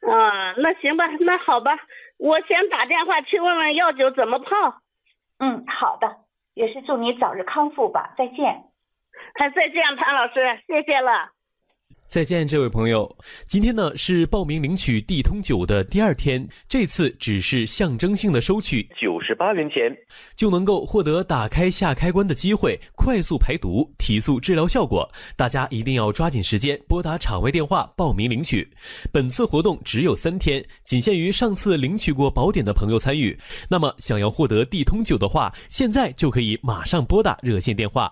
啊，那行吧，那好吧，我先打电话去问问药酒怎么泡。 好的，也是祝你早日康复吧，再见。 再见，潘老师，谢谢了。 再见，这位朋友。今天呢是报名领取地通9的第2天，这次只是象征性的收取 98元钱， 就能够获得打开下开关的机会，快速排毒，提速治疗效果。大家一定要抓紧时间拨打场外电话报名领取。本次活动只有3天，仅限于上次领取过宝典的朋友参与。那么想要获得地通9的话，现在就可以马上拨打热线电话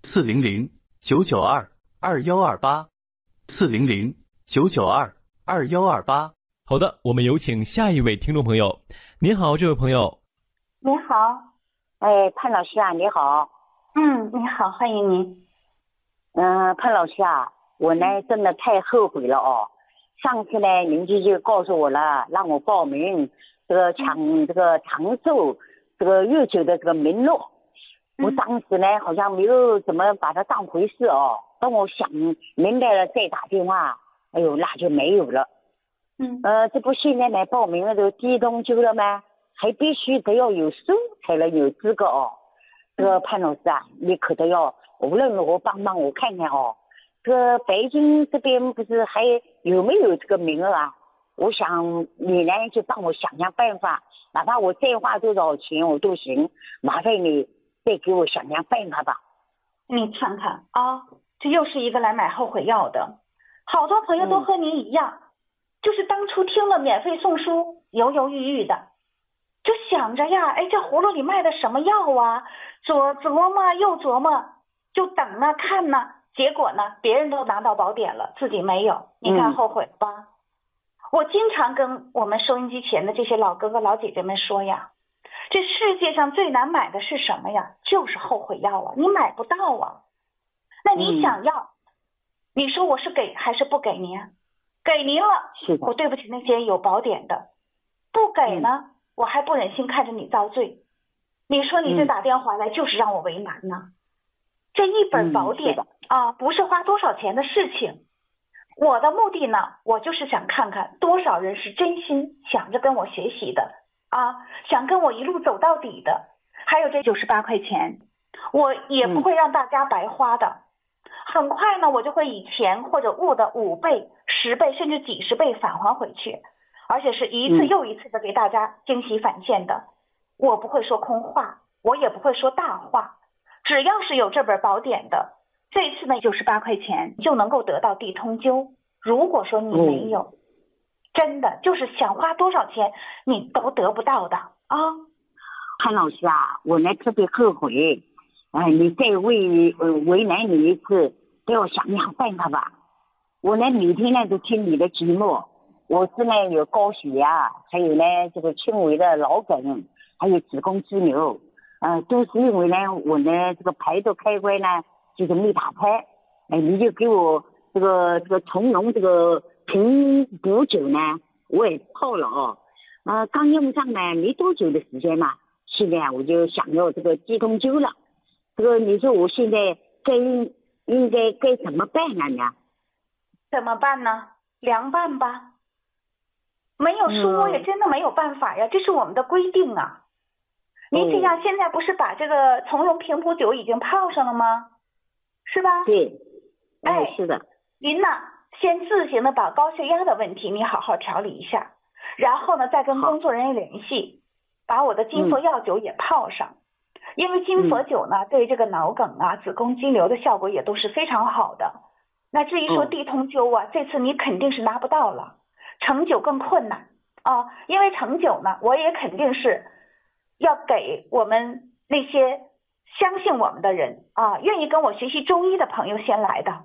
400-992-2128。400-992-2128。 好的，我们有请下一位听众朋友。您好，这位朋友。 你好。 潘老师啊，你好。 你好，欢迎您。 潘老师啊，我呢真的太后悔了哦。上次呢，您就告诉我了，让我报名这个长寿这个药酒的这个名录。我当时呢好像没有怎么把它当回事哦。等我想明白了再打电话，那就没有了。这不现在呢报名了这个地通9了吗？还必须得要有书才能有资格哦。这个潘老师啊，你可得要无论如何帮帮我看看哦。这个北京这边不是还有没有这个名额啊？我想你呢就帮我想想办法，哪怕我再花多少钱我都行，麻烦你再给我想想办法吧。 你看看啊，这又是一个来买后悔药的。好多朋友都和您一样，就是当初听了免费送书犹犹豫豫的，就想着呀，这葫芦里卖的什么药啊，左琢磨右琢磨，就等呢看呢，结果呢别人都拿到宝典了，自己没有，你看后悔吧。我经常跟我们收音机前的这些老哥哥老姐姐们说呀，这世界上最难买的是什么呀？就是后悔药啊，你买不到啊。那你想要，你说我是给还是不给您？给您了，我对不起那些有宝典的；不给呢，我还不忍心看着你遭罪。你说你这打电话来就是让我为难呢。这一本宝典不是花多少钱的事情。我的目的呢，我就是想看看多少人是真心想着跟我学习的想跟我一路走到底的。还有这98块钱，我也不会让大家白花的。很快呢，我就会以钱或者物的5倍、10倍甚至几十倍返还回去，而且是一次又一次的给大家惊喜返现的。我不会说空话，我也不会说大话。只要是有这本宝典的，这次呢98块钱就能够得到地通9。如果说你没有，真的就是想花多少钱你都得不到的潘老师啊，我呢特别后悔，你再为难你一次，都要想想办法吧。我呢每天呢都听你的节目，我是呢有高血压，还有呢这个轻微的脑梗，还有子宫肌瘤，都是因为呢我呢这个排毒开关呢就是没打开，你就给我这个从容这个平补酒呢我也泡了刚用上呢没多久的时间嘛，现在我就想要这个地通9了。这个你说我现在应该怎么办呢？ 怎么办呢？凉拌吧。没有书我也真的没有办法呀，这是我们的规定啊。您这样现在不是把这个从容平补酒已经泡上了吗？是吧？ 对，是的。 您呢先自行的把高血压的问题你好好调理一下，然后呢再跟工作人员联系，把我的金佛药酒也泡上。因为金佛酒呢对这个脑梗子宫肌瘤的效果也都是非常好的。那至于说地通9这次你肯定是拿不到了，成酒更困难因为成酒呢我也肯定是要给我们那些相信我们的人愿意跟我学习中医的朋友先来的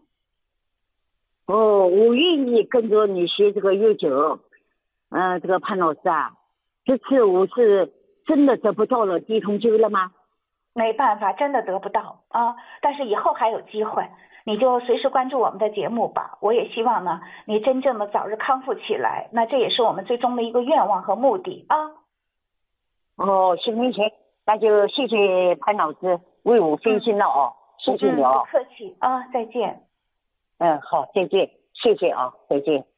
我愿意跟着你学这个药酒。这个潘老师啊，这次我是真的得不到了地通9了吗？ 没办法，真的得不到但是以后还有机会，你就随时关注我们的节目吧。我也希望呢你真正的早日康复起来，那这也是我们最终的一个愿望和目的行，那就谢谢潘老师为我分心了谢谢你不客气再见。 好，再见，谢谢再见。